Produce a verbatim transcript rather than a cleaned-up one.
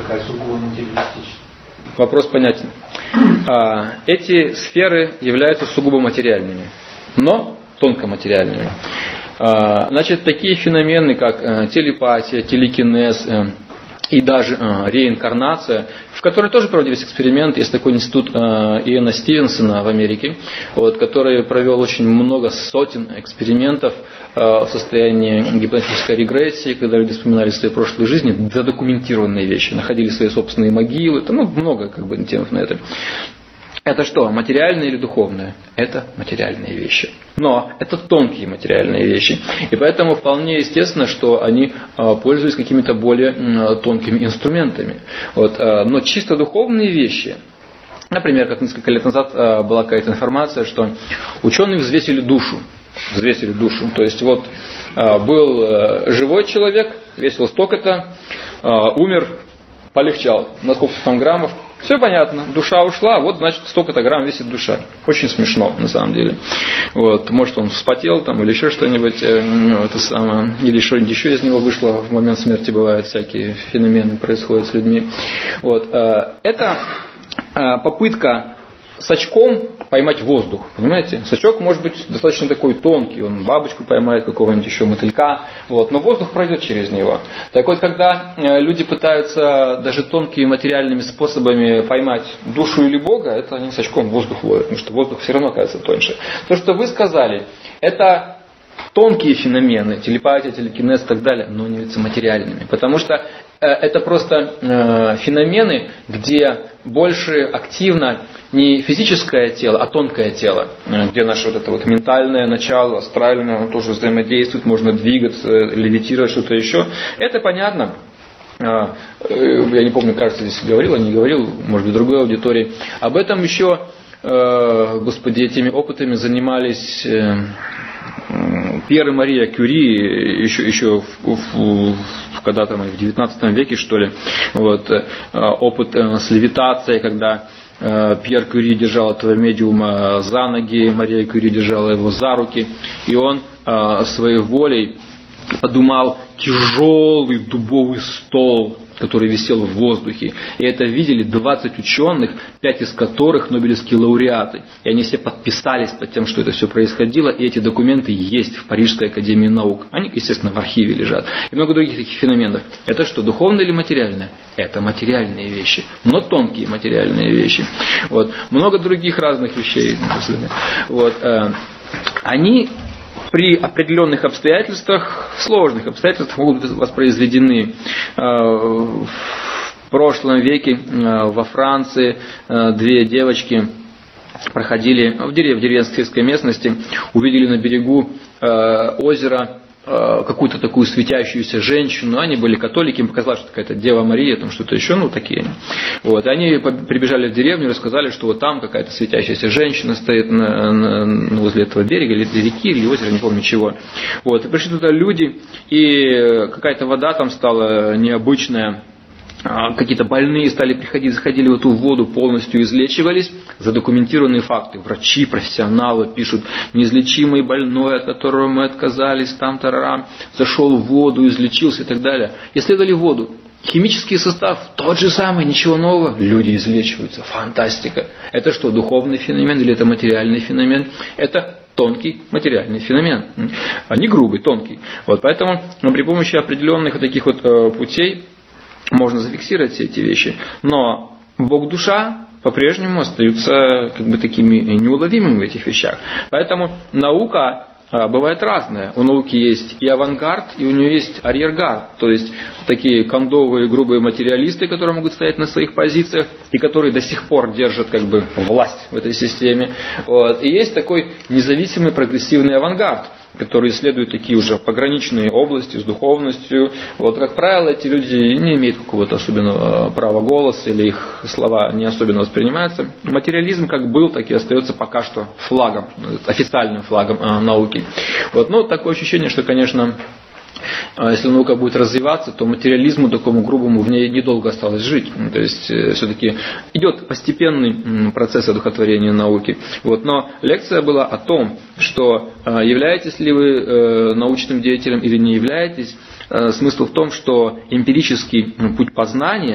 такая сугубо материалистичная? Вопрос понятен. Эти сферы являются сугубо материальными, но тонкоматериальными. Значит, такие феномены, как телепатия, телекинез и даже реинкарнация, в которой тоже проводились эксперименты. Есть такой институт Иэна Стивенсона в Америке, вот, который провел очень много сотен экспериментов в состоянии гипнотической регрессии, когда люди вспоминали свои прошлые жизни, задокументированные вещи, находили свои собственные могилы, там, ну, много как бы тем на это. Это что, материальное или духовное? Это материальные вещи. Но это тонкие материальные вещи. И поэтому вполне естественно, что они пользуются какими-то более тонкими инструментами. Вот. Но чисто духовные вещи, например, как несколько лет назад была какая-то информация, что ученые взвесили душу. Взвесили душу. То есть вот был живой человек, весил столько-то, умер, полегчал на сколько-то там граммов. Все понятно, душа ушла, вот значит столько-то грамм весит душа. Очень смешно на самом деле. Вот, может он вспотел там или еще что-нибудь, э, это самое, или что-нибудь еще из него вышло. В момент смерти бывают всякие феномены, происходят с людьми. Вот, э, это э, попытка с очком поймать воздух, понимаете? Сачок может быть достаточно такой тонкий, он бабочку поймает, какого-нибудь еще мотылька, вот, но воздух пройдет через него. Так вот, когда люди пытаются даже тонкими материальными способами поймать душу или Бога, это они с очком воздух ловят, потому что воздух все равно кажется тоньше. То, что вы сказали, это тонкие феномены, телепатия, телекинез и так далее, но не являются материальными. Потому что это просто феномены, где больше активно не физическое тело, а тонкое тело, где наше вот это вот ментальное начало, астральное, оно тоже взаимодействует, можно двигаться, левитировать, что-то еще. Это понятно. Я не помню, кажется, здесь говорил, а не говорил, может быть, в другой аудитории. Об этом еще, господи, этими опытами занимались Пьер и Мария Кюри еще, еще в, в, когда-то в девятнадцатом веке, что ли, вот, опыт с левитацией, когда Пьер Кюри держал этого медиума за ноги, Мария Кюри держала его за руки, и он своей волей подумал тяжелый дубовый стол, который висел в воздухе. И это видели двадцать ученых, пять из которых нобелевские лауреаты. И они все подписались под тем, что это все происходило. И эти документы есть в Парижской академии наук. Они, естественно, в архиве лежат. И много других таких феноменов. Это что, духовное или материальное? Это материальные вещи. Но тонкие материальные вещи. Вот. Много других разных вещей. Вот. Они при определенных обстоятельствах, сложных обстоятельствах, могут быть воспроизведены. В прошлом веке во Франции две девочки проходили в деревенской местности, увидели на берегу озера какую-то такую светящуюся женщину. Они были католики, им показалось, что какая-то Дева Мария, там что-то еще, ну такие. Вот. И они прибежали в деревню и рассказали, что вот там какая-то светящаяся женщина стоит на, на, возле этого берега, или реки, или озера, не помню чего. Вот. И пришли туда люди, и какая-то вода там стала необычная. Какие-то больные стали приходить, заходили в эту воду, полностью излечивались. Задокументированные факты. Врачи, профессионалы пишут: неизлечимый больной, от которого мы отказались, там тарарам, зашел в воду, излечился и так далее. Исследовали воду. Химический состав тот же самый, ничего нового. Люди излечиваются. Фантастика. Это что, духовный феномен или это материальный феномен? Это тонкий материальный феномен. А не грубый, тонкий. Вот поэтому при помощи определенных вот таких вот путей можно зафиксировать все эти вещи, но Бог-душа по-прежнему остаются как бы такими неуловимыми в этих вещах. Поэтому наука бывает разная. У науки есть и авангард, и у нее есть арьергард. То есть такие кондовые, грубые материалисты, которые могут стоять на своих позициях, и которые до сих пор держат как бы власть в этой системе. Вот. И есть такой независимый прогрессивный авангард, которые исследуют такие уже пограничные области с духовностью. Вот, как правило, эти люди не имеют какого-то особенного права голоса, или их слова не особенно воспринимаются. Материализм как был, так и остается пока что флагом, официальным флагом э, науки. Вот, но такое ощущение, что, конечно, если наука будет развиваться, то материализму такому грубому в ней недолго осталось жить. То есть все-таки идет постепенный процесс одухотворения науки. Вот. Но лекция была о том, что являетесь ли вы научным деятелем или не являетесь. Смысл в том, что эмпирический путь познания